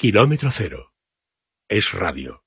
Kilómetro Cero. Es radio.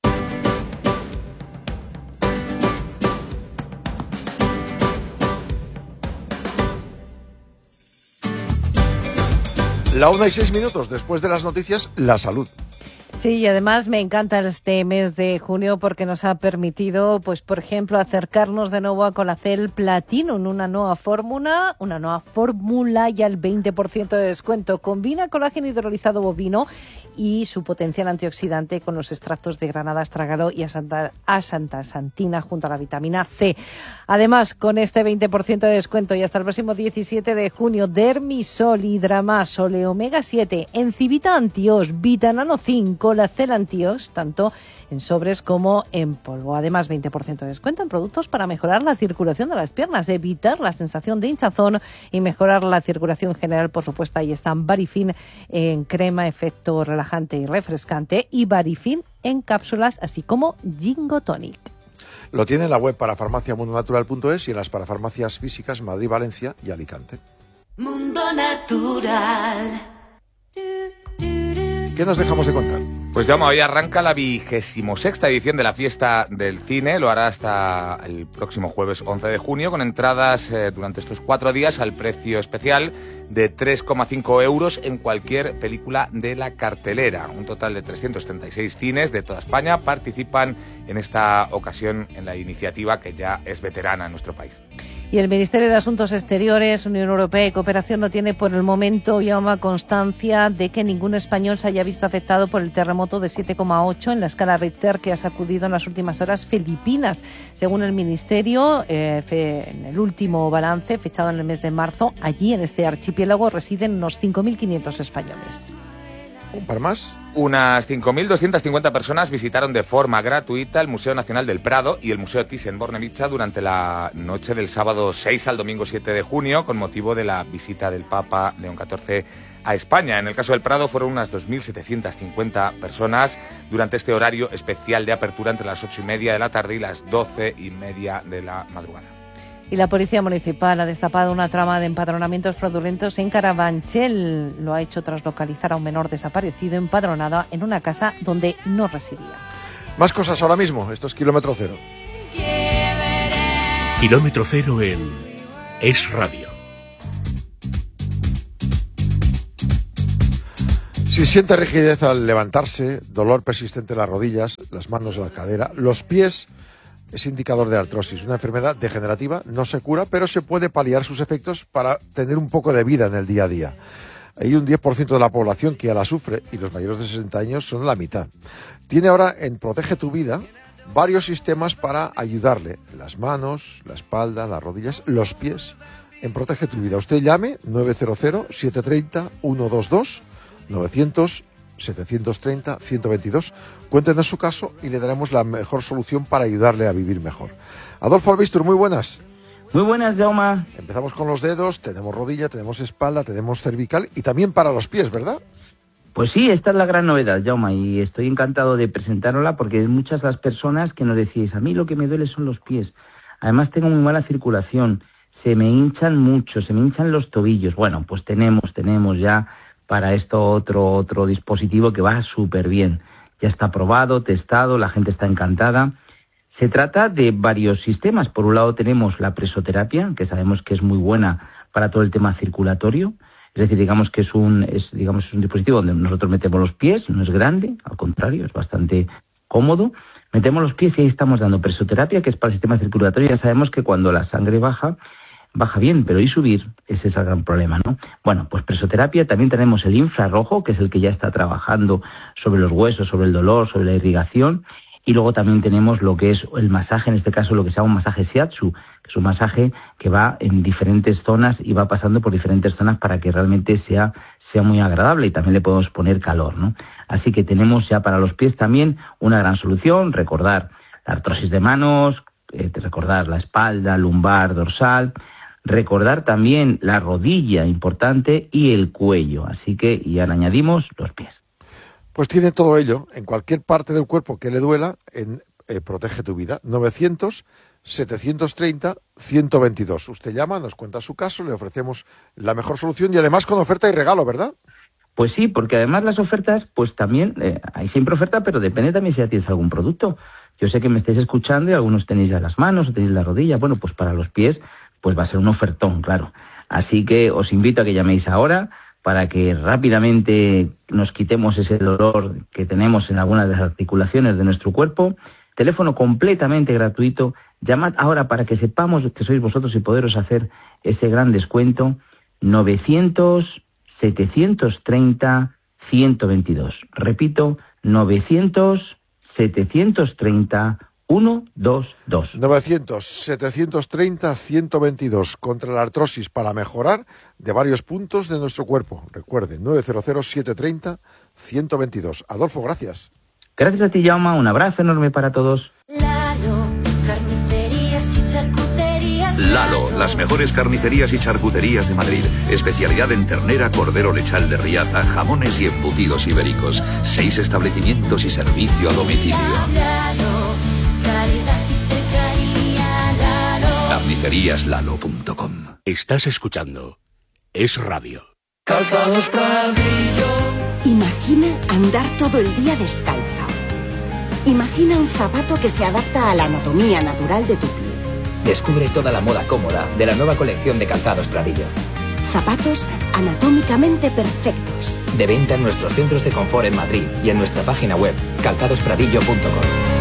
La 1:06, después de las noticias, la salud. Sí, y además me encanta este mes de junio porque nos ha permitido, pues por ejemplo, acercarnos de nuevo a Colacel Platinum, una nueva fórmula y al 20% de descuento. Combina colágeno hidrolizado bovino y su potencial antioxidante con los extractos de granada, astragalo y asantasantina junto a la vitamina C. Además, con este 20% de descuento y hasta el próximo 17 de junio, Dermisol, Hidramasol, Omega 7, Encivita Antios, Vitanano 5, Colacel Antios, tanto en sobres como en polvo. Además, 20% de descuento en productos para mejorar la circulación de las piernas, evitar la sensación de hinchazón y mejorar la circulación general, por supuesto. Ahí están Barifin en crema, efecto relajante y refrescante, y Barifin en cápsulas, así como Jingo Tonic. Lo tiene en la web parafarmaciamundonatural.es y en las parafarmacias físicas Madrid, Valencia y Alicante. Mundo Natural. ¿Qué nos dejamos de contar? Pues ya hoy arranca la 26ª edición de la Fiesta del Cine. Lo hará hasta el próximo jueves 11 de junio, con entradas durante estos 4 días al precio especial de 3,5 euros en cualquier película de la cartelera. Un total de 336 cines de toda España participan en esta ocasión en la iniciativa, que ya es veterana en nuestro país. Y el Ministerio de Asuntos Exteriores, Unión Europea y Cooperación no tiene por el momento, Jaume, constancia de que ningún español se haya visto afectado por el terremoto de 7,8 en la escala Richter que ha sacudido en las últimas horas Filipinas. Según el Ministerio, en el último balance fechado en el mes de marzo, allí en este archipiélago residen unos 5.500 españoles. ¿Un par más? Unas 5.250 personas visitaron de forma gratuita el Museo Nacional del Prado y el Museo Thyssen-Bornemisza durante la noche del sábado 6 al domingo 7 de junio, con motivo de la visita del Papa León XIV a España. En el caso del Prado fueron unas 2.750 personas durante este horario especial de apertura entre las 8:30 de la tarde y las 12:30 de la madrugada. Y la Policía Municipal ha destapado una trama de empadronamientos fraudulentos en Carabanchel. Lo ha hecho tras localizar a un menor desaparecido empadronado en una casa donde no residía. Más cosas ahora mismo. Esto es Kilómetro Cero. Kilómetro Cero en Es Radio. Si siente rigidez al levantarse, dolor persistente en las rodillas, las manos en la cadera, los pies, es indicador de artrosis, una enfermedad degenerativa, no se cura, pero se puede paliar sus efectos para tener un poco de vida en el día a día. Hay un 10% de la población que ya la sufre y los mayores de 60 años son la mitad. Tiene ahora en Protege tu Vida varios sistemas para ayudarle. Las manos, la espalda, las rodillas, los pies. En Protege tu Vida. Usted llame 900-730-122, 900-730-122. Cuéntenos su caso y le daremos la mejor solución para ayudarle a vivir mejor. Adolfo Albistur, muy buenas. Muy buenas, Jaume. Empezamos con los dedos, tenemos rodilla, tenemos espalda, tenemos cervical y también para los pies, ¿verdad? Pues sí, esta es la gran novedad, Jaume, y estoy encantado de presentárosla porque muchas las personas que nos decís, a mí lo que me duele son los pies. Además tengo muy mala circulación, se me hinchan mucho, se me hinchan los tobillos. Bueno, pues tenemos ya para esto otro dispositivo que va súper bien. Ya está probado, testado, la gente está encantada. Se trata de varios sistemas. Por un lado tenemos la presoterapia, que sabemos que es muy buena para todo el tema circulatorio. Es decir, digamos que es un dispositivo donde nosotros metemos los pies, no es grande, al contrario, es bastante cómodo. Metemos los pies y ahí estamos dando presoterapia, que es para el sistema circulatorio. Ya sabemos que cuando la sangre baja bien, pero ¿y subir? Ese es el gran problema, ¿no? Bueno, pues presoterapia, también tenemos el infrarrojo, que es el que ya está trabajando sobre los huesos, sobre el dolor, sobre la irrigación, y luego también tenemos lo que es el masaje, en este caso lo que se llama un masaje shiatsu, que es un masaje que va en diferentes zonas y va pasando por diferentes zonas para que realmente sea muy agradable y también le podemos poner calor, ¿no? Así que tenemos ya para los pies también una gran solución, recordar la artrosis de manos, recordar la espalda, lumbar, dorsal, recordar también la rodilla, importante, y el cuello. Así que ya le añadimos los pies. Pues tiene todo ello, en cualquier parte del cuerpo que le duela, en Protege tu Vida. 900-730-122. Usted llama, nos cuenta su caso, le ofrecemos la mejor solución y además con oferta y regalo, ¿verdad? Pues sí, porque además las ofertas, pues también, hay siempre oferta, pero depende también si ya tienes algún producto. Yo sé que me estáis escuchando y algunos tenéis ya las manos o tenéis la rodilla. Bueno, pues para los pies, pues va a ser un ofertón, claro. Así que os invito a que llaméis ahora para que rápidamente nos quitemos ese dolor que tenemos en algunas de las articulaciones de nuestro cuerpo. Teléfono completamente gratuito. Llamad ahora para que sepamos que sois vosotros y poderos hacer ese gran descuento. 900-730-122. Repito, 900-730-122. 900-730-122 contra la artrosis para mejorar de varios puntos de nuestro cuerpo. Recuerden, 900-730-122. Adolfo, gracias. Gracias a ti, Jaume. Un abrazo enorme para todos. Lalo, carnicerías y charcuterías. Lalo, las mejores carnicerías y charcuterías de Madrid. Especialidad en ternera, cordero lechal de Riaza, jamones y embutidos ibéricos. 6 establecimientos y servicio a domicilio. Lalo, calidad y cercanía. Lalo. Carniceríaslalo.com. Estás escuchando Es Radio. Calzados Pradillo. Imagina andar todo el día descalza. Imagina un zapato que se adapta a la anatomía natural de tu pie. Descubre toda la moda cómoda de la nueva colección de Calzados Pradillo. Zapatos anatómicamente perfectos. De venta en nuestros centros de confort en Madrid y en nuestra página web calzadospradillo.com.